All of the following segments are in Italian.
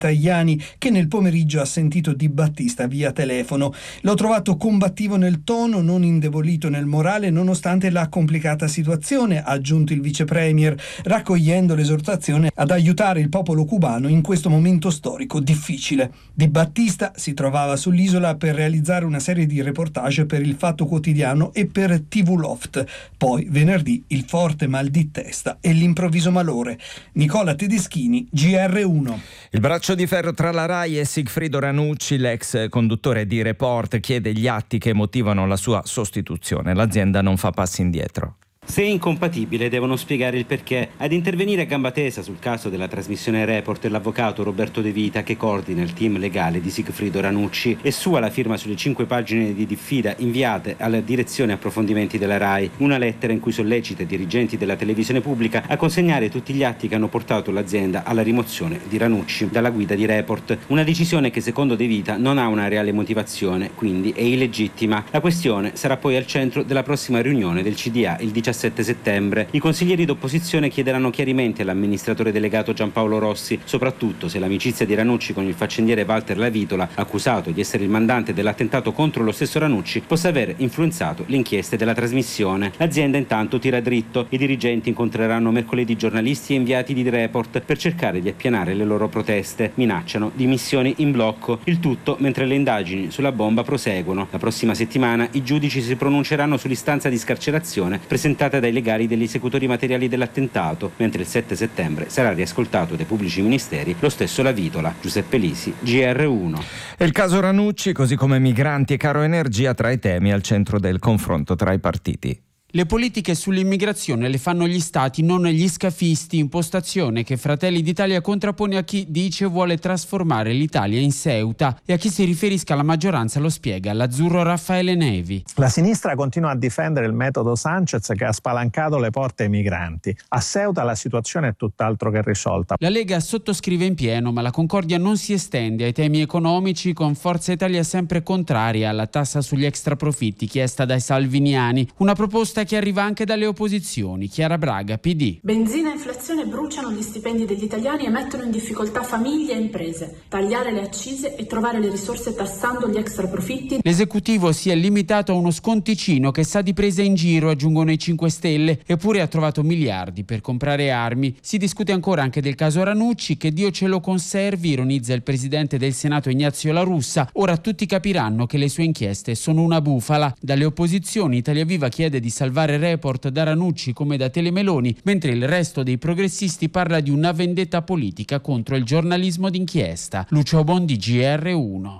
Tajani, che nel pomeriggio ha sentito Di Battista via telefono. L'ho trovato combattivo nel tono, non indebolito nel morale, nonostante la complicata situazione, ha aggiunto il vice premier, raccogliendo l'esortazione ad aiutare il popolo cubano in questo momento storico difficile. Di Battista si trovava sull'isola per realizzare una serie di reportage per Il Fatto Quotidiano e per TV Loft. Poi venerdì il forte mal di testa e l'improvviso malore. Nicola Tedeschini, GR1. Il braccio di ferro tra la Rai e Sigfrido Ranucci, l'ex conduttore di Report, chiede gli atti che motivano la sua sostituzione. L'azienda non fa passi indietro. Se è incompatibile devono spiegare il perché. Ad intervenire a gamba tesa sul caso della trasmissione Report è l'avvocato Roberto De Vita, che coordina il team legale di Sigfrido Ranucci. È sua la firma sulle 5 pagine di diffida inviate alla direzione approfondimenti della Rai, una lettera in cui sollecita i dirigenti della televisione pubblica a consegnare tutti gli atti che hanno portato l'azienda alla rimozione di Ranucci dalla guida di Report. Una decisione che secondo De Vita non ha una reale motivazione, quindi è illegittima. La questione sarà poi al centro della prossima riunione del CDA il 17 settembre. I consiglieri d'opposizione chiederanno chiarimenti all'amministratore delegato Giampaolo Rossi, soprattutto se l'amicizia di Ranucci con il faccendiere Walter Lavitola, accusato di essere il mandante dell'attentato contro lo stesso Ranucci, possa aver influenzato le inchieste della trasmissione. L'azienda intanto tira dritto. I dirigenti incontreranno mercoledì giornalisti e inviati di Report per cercare di appianare le loro proteste. Minacciano dimissioni in blocco. Il tutto mentre le indagini sulla bomba proseguono. La prossima settimana i giudici si pronunceranno sull'istanza di scarcerazione presentata dai legali degli esecutori materiali dell'attentato, mentre il 7 settembre sarà riascoltato dai pubblici ministeri lo stesso Lavitola. Giuseppe Lisi, GR1. E il caso Ranucci, così come migranti e caro energia, tra i temi al centro del confronto tra i partiti. Le politiche sull'immigrazione le fanno gli stati, non gli scafisti, impostazione che Fratelli d'Italia contrappone a chi dice vuole trasformare l'Italia in Ceuta, e a chi si riferisca alla maggioranza lo spiega l'azzurro Raffaele Nevi. La sinistra continua a difendere il metodo Sanchez che ha spalancato le porte ai migranti. A Ceuta la situazione è tutt'altro che risolta. La Lega sottoscrive in pieno, ma la concordia non si estende ai temi economici, con Forza Italia sempre contraria alla tassa sugli extraprofitti chiesta dai salviniani, una proposta che arriva anche dalle opposizioni. Chiara Braga, PD. Benzina e inflazione bruciano gli stipendi degli italiani e mettono in difficoltà famiglie e imprese. Tagliare le accise e trovare le risorse tassando gli extraprofitti. L'esecutivo si è limitato a uno sconticino che sa di presa in giro, aggiungono i 5 Stelle, eppure ha trovato miliardi per comprare armi. Si discute ancora anche del caso Ranucci, che Dio ce lo conservi, ironizza il presidente del Senato Ignazio La Russa. Ora tutti capiranno che le sue inchieste sono una bufala. Dalle opposizioni Italia Viva chiede di salvare Report da Ranucci come da Telemeloni, mentre il resto dei progressisti parla di una vendetta politica contro il giornalismo d'inchiesta. Lucio Bondi, GR1.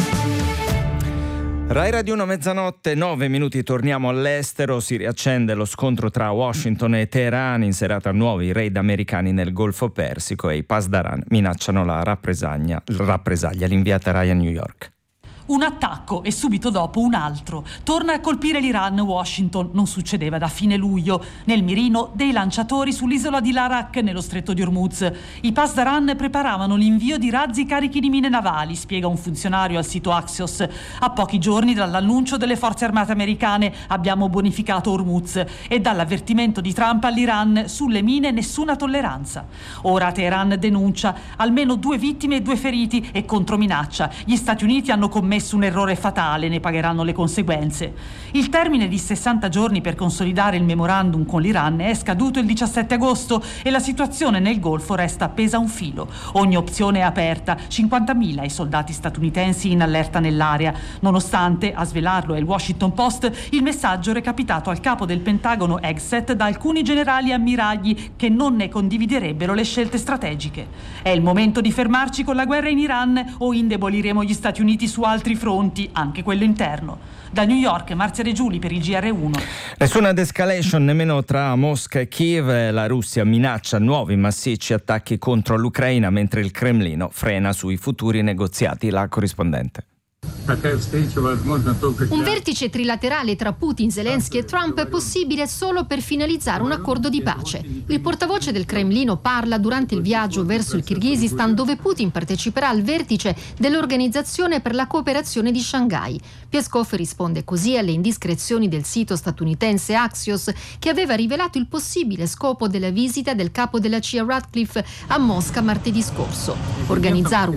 Rai Radio 1, mezzanotte, 9 minuti, torniamo all'estero. Si riaccende lo scontro tra Washington e Teheran in serata a nuovi raid americani nel Golfo Persico, e i Pasdaran minacciano la rappresaglia. L'inviata Rai a New York. Un attacco e subito dopo un altro. Torna a colpire l'Iran Washington. Non succedeva da fine luglio. Nel mirino dei lanciatori sull'isola di Larak nello stretto di Hormuz. I Pasdaran preparavano l'invio di razzi carichi di mine navali, spiega un funzionario al sito Axios. A pochi giorni dall'annuncio delle forze armate americane abbiamo bonificato Hormuz, e dall'avvertimento di Trump all'Iran sulle mine nessuna tolleranza. Ora Teheran denuncia almeno 2 vittime e 2 feriti e controminaccia. Gli Stati Uniti hanno commesso un errore fatale, ne pagheranno le conseguenze. Il termine di 60 giorni per consolidare il memorandum con l'Iran è scaduto il 17 agosto e la situazione nel Golfo resta appesa a un filo. Ogni opzione è aperta, 50.000 i soldati statunitensi in allerta nell'area. Nonostante, a svelarlo è il Washington Post, il messaggio recapitato al capo del Pentagono Hegseth da alcuni generali e ammiragli che non ne condividerebbero le scelte strategiche. È il momento di fermarci con la guerra in Iran o indeboliremo gli Stati Uniti su altri fronti, anche quello interno. Da New York, Marzia Reggiuli per il GR1. Nessuna de-escalation nemmeno tra Mosca e Kiev. La Russia minaccia nuovi massicci attacchi contro l'Ucraina, mentre il Cremlino frena sui futuri negoziati. La corrispondente. Un vertice trilaterale tra Putin, Zelensky e Trump è possibile solo per finalizzare un accordo di pace. Il portavoce del Cremlino parla durante il viaggio verso il Kirghizistan, dove Putin parteciperà al vertice dell'Organizzazione per la cooperazione di Shanghai. Peskov risponde così alle indiscrezioni del sito statunitense Axios, che aveva rivelato il possibile scopo della visita del capo della CIA Ratcliffe a Mosca martedì scorso: organizzare